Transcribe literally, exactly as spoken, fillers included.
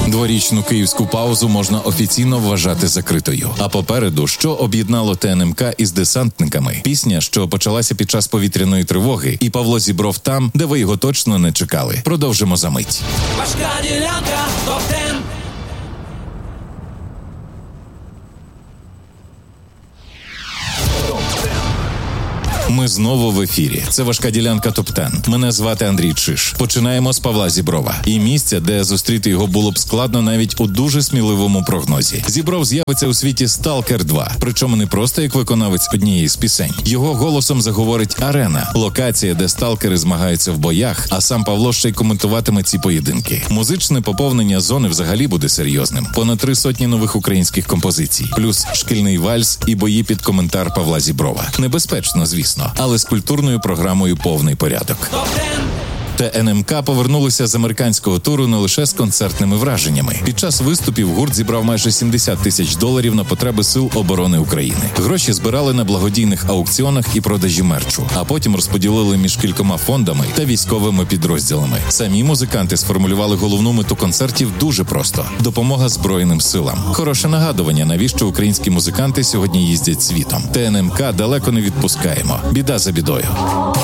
Дворічну київську паузу можна офіційно вважати закритою. А попереду, що об'єднало ТНМК із десантниками? Пісня, що почалася під час повітряної тривоги, і Павло Зібров там, де ви його точно не чекали. Продовжимо за мить. Важка ділянка, топ-десять. Ми знову в ефірі. Це важка ділянка топ-десять. Мене звати Андрій Чиш. Починаємо з Павла Зіброва. І місця, де зустріти його було б складно навіть у дуже сміливому прогнозі. Зібров з'явиться у світі «Сталкер два». Причому не просто як виконавець однієї з пісень. Його голосом заговорить арена. Локація, де сталкери змагаються в боях, а сам Павло ще й коментуватиме ці поєдинки. Музичне поповнення зони взагалі буде серйозним. Понад три сотні нових українських композицій. Плюс шкільний вальс і бої під коментар Павла Зіброва. Небезпечно, звісно. Але з культурною програмою повний порядок. ТНМК повернулися з американського туру не лише з концертними враженнями. Під час виступів гурт зібрав майже сімдесят тисяч доларів на потреби Сил оборони України. Гроші збирали на благодійних аукціонах і продажі мерчу, а потім розподілили між кількома фондами та військовими підрозділами. Самі музиканти сформулювали головну мету концертів дуже просто – допомога Збройним силам. Хороше нагадування, навіщо українські музиканти сьогодні їздять світом. ТНМК далеко не відпускаємо. Біда за бідою.